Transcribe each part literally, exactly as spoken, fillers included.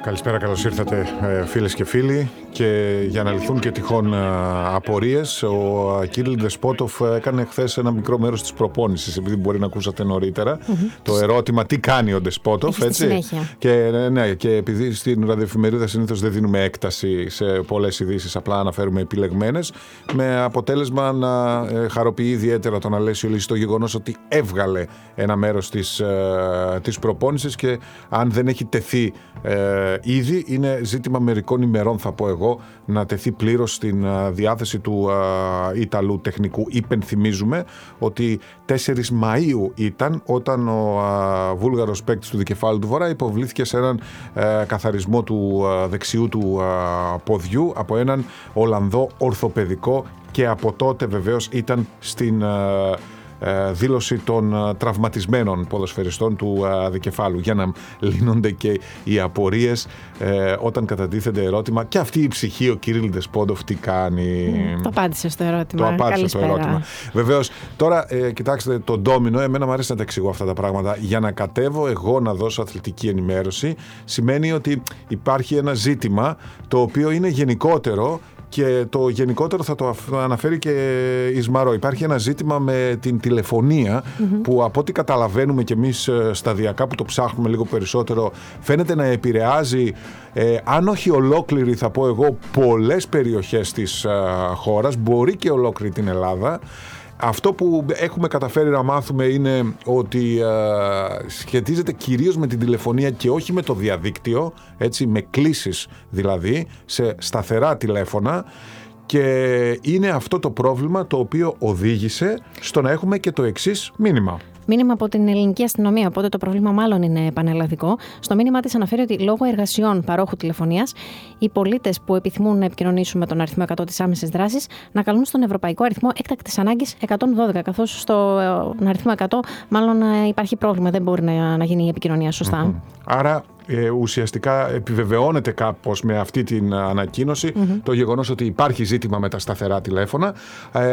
Καλησπέρα, καλώς ήρθατε φίλες και φίλοι. Και για να λυθούν και τυχόν απορίες, ο Κυρίλ Δεσπότοφ έκανε χθες ένα μικρό μέρος της προπόνησης, επειδή μπορεί να ακούσατε νωρίτερα mm-hmm. το ερώτημα τι κάνει ο Δεσπότοφ, έτσι. Και, ναι, και επειδή στην ραδιοεφημερίδα συνήθως δεν δίνουμε έκταση σε πολλές ειδήσεις, απλά αναφέρουμε επιλεγμένες, με αποτέλεσμα να χαροποιεί ιδιαίτερα τον Αλέσιο Λύση το γεγονός ότι έβγαλε ένα μέρος της, της προπόνησης και αν δεν έχει τεθεί ε, ήδη, είναι ζήτημα μερικών ημερών, θα πω εγώ, να τεθεί πλήρως στην διάθεση του α, Ιταλού τεχνικού. Υπενθυμίζουμε ότι τέσσερις Μαΐου ήταν όταν ο α, βούλγαρος παίκτης του δικεφάλου του Βορρά υποβλήθηκε σε έναν α, καθαρισμό του α, δεξιού του α, ποδιού από έναν Ολλανδό ορθοπαιδικό και από τότε βεβαίως ήταν στην α, δήλωση των τραυματισμένων ποδοσφαιριστών του δικεφάλου, για να λύνονται και οι απορίες ε, όταν κατατίθεται ερώτημα και αυτή η ψυχή ο Κυρίλ Δεσπότοφ τι κάνει. Mm, το απάντησε στο ερώτημα. Το απάντησε στο ερώτημα. Βεβαίως, τώρα ε, κοιτάξτε το ντόμινο, εμένα μου αρέσει να τα εξηγώ αυτά τα πράγματα. Για να κατέβω εγώ να δώσω αθλητική ενημέρωση σημαίνει ότι υπάρχει ένα ζήτημα το οποίο είναι γενικότερο. Και το γενικότερο θα το αναφέρει και Ισμαρό. Υπάρχει ένα ζήτημα με την τηλεφωνία mm-hmm. που από ό,τι καταλαβαίνουμε κι εμείς σταδιακά που το ψάχνουμε λίγο περισσότερο φαίνεται να επηρεάζει, ε, αν όχι ολόκληρη θα πω εγώ, πολλές περιοχές της ε, χώρας, μπορεί και ολόκληρη την Ελλάδα. Αυτό που έχουμε καταφέρει να μάθουμε είναι ότι ε, σχετίζεται κυρίως με την τηλεφωνία και όχι με το διαδίκτυο, έτσι, με κλήσεις δηλαδή, σε σταθερά τηλέφωνα, και είναι αυτό το πρόβλημα το οποίο οδήγησε στο να έχουμε και το εξής μήνυμα. Μήνυμα από την ελληνική αστυνομία, οπότε το πρόβλημα μάλλον είναι πανελλαδικό. Στο μήνυμα της αναφέρει ότι λόγω εργασιών παρόχου τηλεφωνίας, οι πολίτες που επιθυμούν να επικοινωνήσουν με τον αριθμό εκατό της άμεσης δράσης να καλούν στον ευρωπαϊκό αριθμό έκτακτης ανάγκης εκατόν δώδεκα, καθώς στον αριθμό εκατό μάλλον υπάρχει πρόβλημα, δεν μπορεί να, να γίνει η επικοινωνία σωστά. Mm-hmm. Άρα ε, ουσιαστικά επιβεβαιώνεται κάπως με αυτή την ανακοίνωση mm-hmm. το γεγονός ότι υπάρχει ζήτημα με τα σταθερά τηλέφωνα. Ε,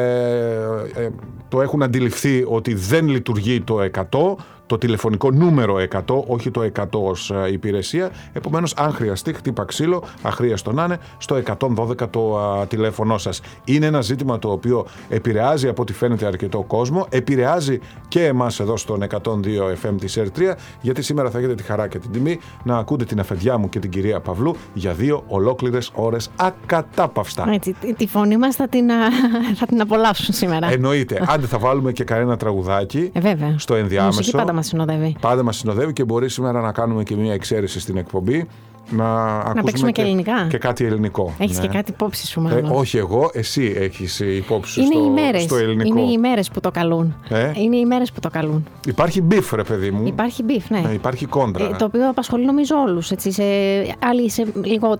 ε, το έχουν αντιληφθεί ότι δεν λειτουργεί το εκατό, το τηλεφωνικό νούμερο εκατό, όχι το εκατό ως υπηρεσία. Επομένως, αν χρειαστεί, χτύπα ξύλο, αχρίαστο να είναι, στο εκατόν δώδεκα το α, τηλέφωνό σας. Είναι ένα ζήτημα το οποίο επηρεάζει από ό,τι φαίνεται αρκετό κόσμο, επηρεάζει και εμάς εδώ στον εκατόν δύο εφ εμ της Ερ τρία, γιατί σήμερα θα έχετε τη χαρά και την τιμή να ακούτε την αφεντιά μου και την κυρία Παυλού για δύο ολόκληρες ώρες ακατάπαυστα. Έτσι, τη φωνή μας θα την, θα την απολαύσουν σήμερα. Εννοείται. Άντε θα βάλουμε και κανένα τραγουδάκι ε, βέβαια. στο ενδιάμεσο. Πάντα μας συνοδεύει. Πάντα μας συνοδεύει και μπορεί σήμερα να κάνουμε και μια εξαίρεση στην εκπομπή. Να, να παίξουμε και, και ελληνικά. Και κάτι ελληνικό. Έχεις ναι. και κάτι υπόψη σου, μάλλον. Ε, όχι εγώ, εσύ έχεις υπόψη σου είναι στο, οι μέρες, στο ελληνικό. Είναι οι μέρες που το καλούν. Ε? Είναι οι μέρες που το καλούν. Υπάρχει μπιφ, ρε παιδί μου. Υπάρχει μπιφ, ναι. Ε, υπάρχει κόντρα. Ε, το οποίο απασχολεί νομίζω όλους. Έτσι, σε, άλλοι σε,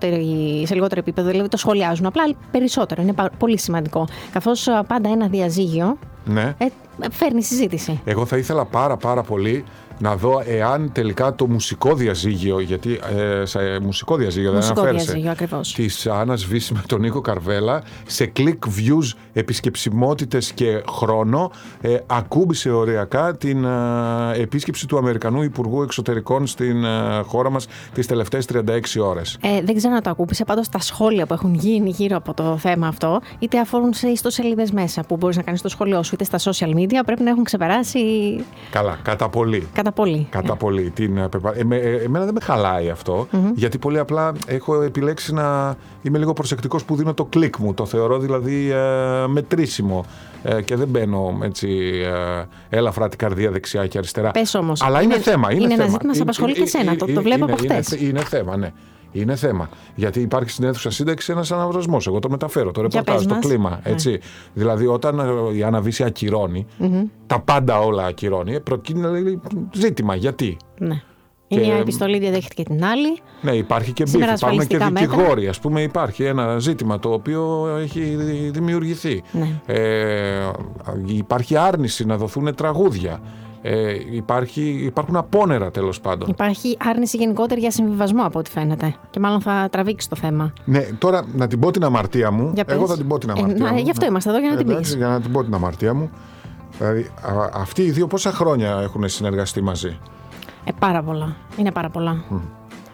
σε λιγότερο επίπεδο, δηλαδή το σχολιάζουν. Απλά περισσότερο. Είναι πολύ σημαντικό. Καθώς πάντα ένα διαζύγιο ναι. ε, φέρνει συζήτηση. Εγώ θα ήθελα πάρα πάρα πολύ να δω εάν τελικά το μουσικό διαζύγιο, γιατί ε, σε μουσικό διαζύγιο μουσικό δεν αναφέρεσαι, διαζύγιο, ακριβώς. της Άννας Βύση με τον Νίκο Καρβέλα, σε click views, επισκεψιμότητες και χρόνο, ε, ακούμπησε οριακά την ε, επίσκεψη του Αμερικανού Υπουργού Εξωτερικών στην ε, χώρα μας τις τελευταίες τριάντα έξι ώρες. Ε, δεν ξέρω να το ακούμπησε, πάντως τα σχόλια που έχουν γίνει γύρω από το θέμα αυτό, είτε αφορούν σε ιστοσελίδες μέσα που μπορείς να κάνεις το σχολείο σου, είτε στα social media, πρέπει να έχουν ξεπεράσει. Καλά, κατά πολύ. Κατά πολύ. Κατά πολύ. Την, ε, ε, εμένα δεν με χαλάει αυτό, mm-hmm. γιατί πολύ απλά έχω επιλέξει να είμαι λίγο προσεκτικός που δίνω το κλικ μου. Το θεωρώ δηλαδή ε, μετρήσιμο ε, και δεν μπαίνω έτσι ε, ελαφρά την καρδία δεξιά και αριστερά. Πες όμως. Αλλά είναι, είναι θέμα. Είναι, είναι θέμα. ένα ζήτημα που απασχολεί και εσένα. Το, το βλέπω είναι, από χτες. Είναι, είναι θέμα, ναι. Είναι θέμα. Γιατί υπάρχει στην αίθουσα σύνταξη ένας αναβρασμός. Εγώ το μεταφέρω, το ρεπορτάζ, το κλίμα. Έτσι. Ναι. Δηλαδή, όταν η Άννα Βύση ακυρώνει, mm-hmm. τα πάντα όλα ακυρώνει, προκύπτει ζήτημα. Γιατί. Ναι. Η και... μια επιστολή διαδέχτηκε την άλλη. Ναι, υπάρχει και μπιφ, υπάρχουν και δικηγόροι. Ας πούμε, υπάρχει ένα ζήτημα το οποίο έχει δημιουργηθεί. Ναι. Ε, υπάρχει άρνηση να δοθούν τραγούδια. Ε, υπάρχει, υπάρχουν απόνερα τέλος πάντων. Υπάρχει άρνηση γενικότερη για συμβιβασμό από ό,τι φαίνεται. Και μάλλον θα τραβήξει το θέμα. Ναι, τώρα να την πω την αμαρτία μου. Εγώ θα την πω την αμαρτία ε, μου. Γι' αυτό είμαστε εδώ, για να την πεις. Για να την πω την αμαρτία μου. Δηλαδή, α, αυτοί οι δύο πόσα χρόνια έχουν συνεργαστεί μαζί? Ε, πάρα πολλά. Είναι πάρα πολλά. Mm.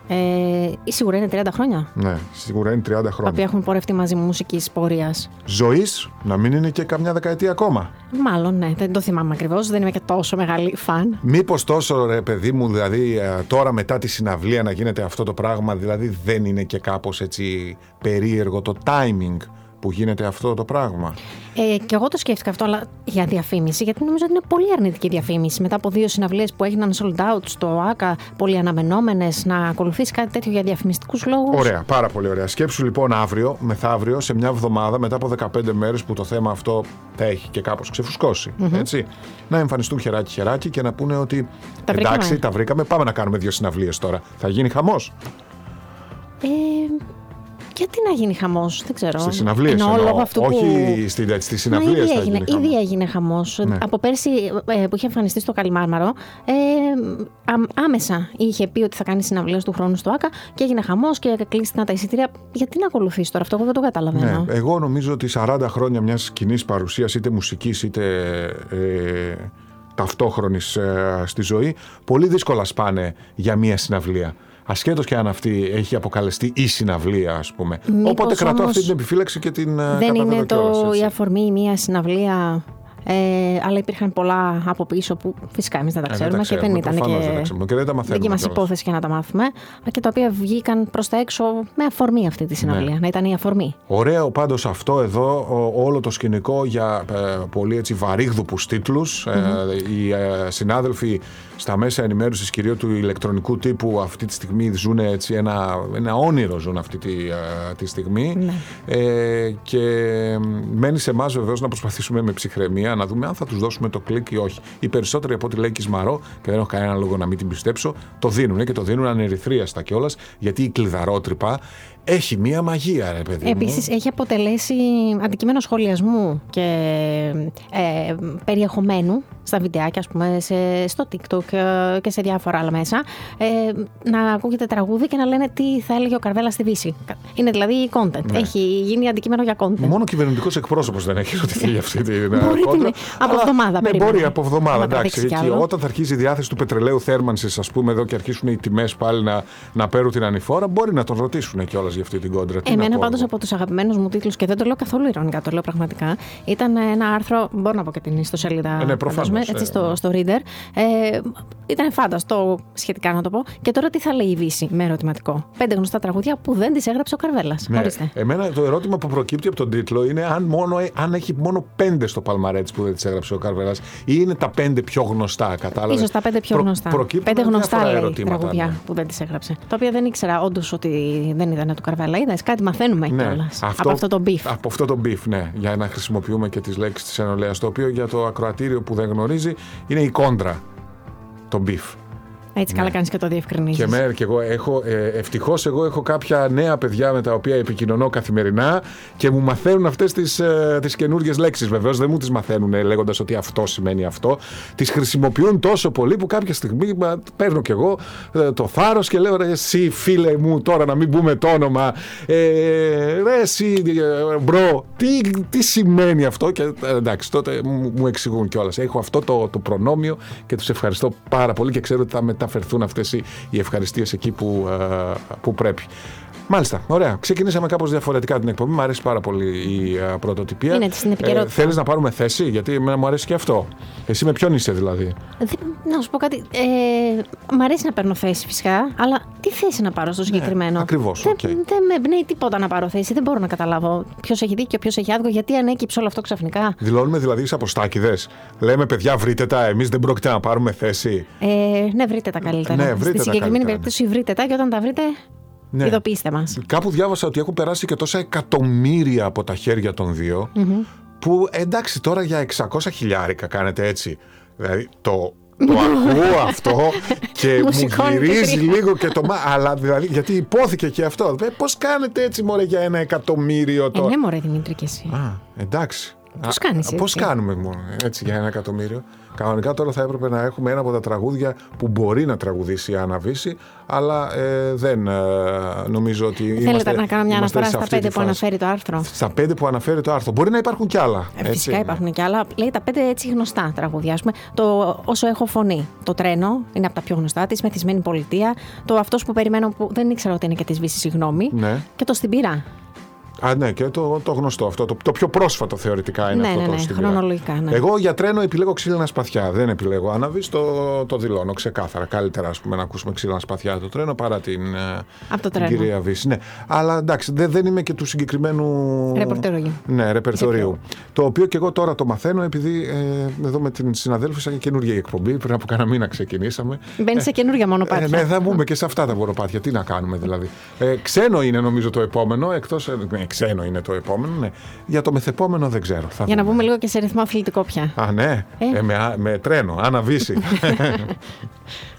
Ε, σίγουρα είναι τριάντα χρόνια. Ναι, σίγουρα είναι τριάντα χρόνια. Τα οποία έχουν πορευτεί μαζί μου μουσικής πορείας. Ζωής, να μην είναι και καμιά δεκαετία ακόμα. Μάλλον, ναι, δεν το θυμάμαι ακριβώς. Δεν είμαι και τόσο μεγάλη φαν. Μήπως τόσο, ρε παιδί μου, δηλαδή τώρα μετά τη συναυλία να γίνεται αυτό το πράγμα, δηλαδή δεν είναι και κάπως έτσι περίεργο το timing που γίνεται αυτό το πράγμα? Ε, και εγώ το σκέφτηκα αυτό, αλλά για διαφήμιση, γιατί νομίζω ότι είναι πολύ αρνητική διαφήμιση. Μετά από δύο συναυλίες που έγιναν sold out στο ΆΚΑ, πολύ αναμενόμενες, να ακολουθήσει κάτι τέτοιο για διαφημιστικούς λόγους. Ωραία, πάρα πολύ ωραία. Σκέψου λοιπόν αύριο, μεθαύριο, σε μια εβδομάδα, μετά από δεκαπέντε μέρες που το θέμα αυτό θα έχει και κάπως ξεφουσκώσει. Mm-hmm. Έτσι, να εμφανιστούν χεράκι-χεράκι και να πούνε ότι τα εντάξει, βρήκαμε. τα βρήκαμε, πάμε να κάνουμε δύο συναυλίες τώρα. Θα γίνει χαμός. Ε, Γιατί να γίνει χαμός, δεν ξέρω. Στις συναυλίες εννοώ, λόγω αυτού όχι που... στις στη συναυλίες ήδη θα έγινε, γίνει χαμός. Ήδη έγινε χαμός. Ναι. Από πέρσι ε, που είχε εμφανιστεί στο Καλιμάρμαρο, ε, α, άμεσα είχε πει ότι θα κάνει συναυλίες του χρόνου στο ΆΚΑ και έγινε χαμός και κλείστηκαν τα εισιτήρια. Γιατί να ακολουθήσει τώρα αυτό, εγώ δεν το καταλαβαίνω. Ναι, εγώ νομίζω ότι σαράντα χρόνια μιας κοινής παρουσίας, είτε μουσικής είτε ε, ταυτόχρονης ε, στη ζωή, πολύ δύσκολα σπάνε για μια συναυλία. Ασχέτως και αν αυτή έχει αποκαλεστεί η συναυλία, ας πούμε. Μήπως Οπότε κρατώ όμως αυτή την επιφύλαξη και την δεν είναι το, έτσι. η αφορμή μια συναυλία, ε, αλλά υπήρχαν πολλά από πίσω που φυσικά εμείς δεν τα ξέρουμε, ε, δεν τα και δεν ήταν και, δεν τα ξέρουμε, και δεν τα μαθαίνουμε. δική μας κιόλας. υπόθεση και να τα μάθουμε, και τα οποία βγήκαν προς τα έξω με αφορμή αυτή τη συναυλία, ναι. Να ήταν η αφορμή. Ωραίο πάντως αυτό εδώ, όλο το σκηνικό για ε, πολύ έτσι βαρύγδουπους τίτλους. Mm-hmm. Ε, οι ε, συνάδελφοι στα μέσα ενημέρωσης, κυρίως του ηλεκτρονικού τύπου, αυτή τη στιγμή ζουν έτσι ένα, ένα όνειρο ζουν αυτή τη, ε, τη στιγμή. Ναι. Ε, και μένει σε εμάς βεβαίως να προσπαθήσουμε με ψυχραιμία να δούμε αν θα τους δώσουμε το κλικ ή όχι. Οι περισσότεροι από ό,τι λέει Κισμαρό, και δεν έχω κανένα λόγο να μην την πιστέψω, το δίνουν και το δίνουν ανερυθρίαστα κιόλας, γιατί η κλειδαρότρυπα έχει μία μαγεία, ρε παιδί μου. Επίσης έχει αποτελέσει αντικείμενο σχολιασμού και ε, περιεχομένου στα βιντεάκια, ας πούμε, σε, στο TikTok και σε διάφορα άλλα μέσα, ε, να ακούγεται τραγούδι και να λένε τι θα έλεγε ο Καρβέλας στη Δύση. Είναι δηλαδή content. Ναι. Έχει γίνει αντικείμενο για content. Μόνο κυβερνητικός εκπρόσωπος δεν έχει ρωτηθεί για αυτή την κόντρα. Από εβδομάδα. Ναι, μπορεί από εβδομάδα. Εντάξει, και όταν θα αρχίσει η διάθεση του πετρελαίου θέρμανσης, ας πούμε, εδώ και αρχίσουν οι τιμές πάλι να, να παίρνουν την ανηφόρα, μπορεί να τον ρωτήσουν κιόλας για αυτή την κόντρα. Εμένα πάντως από τους αγαπημένους μου τίτλους, και δεν το λέω καθόλου ειρωνικά, το λέω πραγματικά, ήταν ένα άρθρο, μπορώ να πω και την ιστοσελίδα, ε, ναι, προφανώς, έτσι, ε, στο, στο Reader. Ε, ήταν φάνταστο σχετικά να το πω. Και τώρα τι θα λέει η Δύση, με ερωτηματικό. Πέντε γνωστά τραγούδια που δεν τις έγραψε ο Καρβέλας. Ναι. Ορίστε. Εμένα το ερώτημα που προκύπτει από τον τίτλο είναι αν, μόνο, αν έχει μόνο πέντε στο παλμαρέτσι που δεν τις έγραψε ο Καρβέλας, ή είναι τα πέντε πιο γνωστά, κατάλαβες. Ίσως τα πέντε πιο γνωστά. Προ, πέντε γνωστά λέει τραγούδια, ναι, που δεν τις έγραψε. Τα οποία δεν ήξερα όντως ότι δεν ήταν του Καρβέλα. Είδες, κάτι μαθαίνουμε ναι, κιόλας. Αυτό, από αυτό το beef. Από αυτό το beef, ναι. Για να χρησιμοποιούμε και τις λέξεις της ενολέας. Το οποίο για το ακροατήριο που δεν γνωρίζει είναι η κόντρα. Το beef. Έτσι, ναι. Καλά κάνεις και το διευκρινίζεις. Και, με, και εγώ έχω, ε, ευτυχώς εγώ έχω κάποια νέα παιδιά με τα οποία επικοινωνώ καθημερινά και μου μαθαίνουν αυτές τις, ε, τις καινούργιες λέξεις. Βεβαίως δεν μου τις μαθαίνουν ε, λέγοντας ότι αυτό σημαίνει αυτό. Τις χρησιμοποιούν τόσο πολύ που κάποια στιγμή μα, παίρνω κι εγώ ε, το θάρρος και λέω ρε, εσύ φίλε μου, τώρα να μην πούμε το όνομα. Ε, ρε, εσύ ε, μπρο, τι, τι σημαίνει αυτό. Και ε, εντάξει, τότε μου, μου εξηγούν κιόλας. Έχω αυτό το, το προνόμιο και τους ευχαριστώ πάρα πολύ και ξέρω ότι θα μετά φερθούν αυτές οι ευχαριστίες εκεί που, που πρέπει. Μάλιστα, ωραία. Ξεκινήσαμε κάπως διαφορετικά την εκπομπή. Μου αρέσει πάρα πολύ η uh, πρωτοτυπία. Είναι στην επικαιρότητα. Ε, θέλεις να πάρουμε θέση, γιατί εμένα μου αρέσει και αυτό. Εσύ με ποιον είσαι δηλαδή? Δεν, να σου πω κάτι. Ε, μ' αρέσει να παίρνω θέση φυσικά, αλλά τι θέση να πάρω στο συγκεκριμένο? Ναι, ακριβώς. Δεν, Okay. δεν με εμπνέει τίποτα να πάρω θέση. Δεν μπορώ να καταλάβω ποιος έχει δίκιο, ποιος έχει άδικο, γιατί ανέκυψε όλο αυτό ξαφνικά. Δηλώνουμε δηλαδή σε αποστάκηδες. Λέμε παιδιά, βρείτε τα. Εμείς δεν πρόκειται να πάρουμε θέση. Ε, ναι, βρείτε τα καλύτερα. Ναι, βρείτε Στη τα συγκεκριμένη καλύτερα, περίπτωση, ναι. Βρείτε τα και όταν τα βρείτε. Ναι. Ειδοποιήστε μας. Κάπου διάβασα ότι έχουν περάσει και τόσα εκατομμύρια από τα χέρια των δύο, mm-hmm. που εντάξει τώρα για εξακόσια χιλιάρικα κάνετε έτσι. Δηλαδή το, το ακούω αυτό και μου γυρίζει λίγο και το μα... Αλλά δηλαδή γιατί υπόθηκε και αυτό. Πώς κάνετε έτσι μωρέ για ένα εκατομμύριο τώρα? Ε, ναι μωρέ Δημήτρη και εσύ. Α, εντάξει. Πώς κάνεις έτσι? Πώς κάνουμε μόνο έτσι για ένα εκατομμύριο. Κανονικά τώρα θα έπρεπε να έχουμε ένα από τα τραγούδια που μπορεί να τραγουδήσει η Άννα Βύση, αλλά ε, δεν ε, νομίζω ότι. Θέλετε είμαστε, να κάνω μια αναφορά στα πέντε που φάση. αναφέρει το άρθρο. Στα πέντε που αναφέρει το άρθρο. Μπορεί να υπάρχουν κι άλλα. Ε, φυσικά υπάρχουν κι άλλα. Λέει τα πέντε έτσι γνωστά τραγούδια. Ας πούμε, το Όσο έχω φωνή. Το Τρένο είναι από τα πιο γνωστά τη. Μεθυσμένη πολιτεία. Το Αυτός που περιμένω που δεν ήξερα ότι είναι και τη Βύση, συγγνώμη. Ναι. Και το Στην πύρα. Α, ναι, και το, το γνωστό αυτό. Το, το πιο πρόσφατο θεωρητικά είναι ναι, αυτό ναι, το ναι, Στην χρονολογικά. Ναι. Εγώ για Τρένο επιλέγω Ξύλινα σπαθιά. Δεν επιλέγω Άννα Βύση, το, το δηλώνω ξεκάθαρα. Καλύτερα ας πούμε, να ακούσουμε Ξύλινα σπαθιά το Τρένο παρά την, το την κυρία Βύση. Ναι. Αλλά εντάξει, δεν, δεν είμαι και του συγκεκριμένου. Ρεπερτορίου. Ναι, ρεπερτορίου. Το οποίο και εγώ τώρα το μαθαίνω επειδή ε, εδώ με την συναδέλφου σαν καινούργια εκπομπή. Πριν από κάνα μήνα ξεκινήσαμε. Μπαίνει σε καινούργια μονοπάτια. Ε, ναι, θα μπούμε και σε αυτά τα μονοπάτια. Τι να κάνουμε δηλαδή. Ε, ξένο είναι νομίζω το επόμενο. Εκτός, ε, ξένο είναι το επόμενο. Ναι. Για το μεθεπόμενο δεν ξέρω. Θα Για δούμε. να μπούμε λίγο και σε ρυθμό αθλητικό πια. Α, ναι. Ε. Ε, με, με τρένο. Άννα Βύση.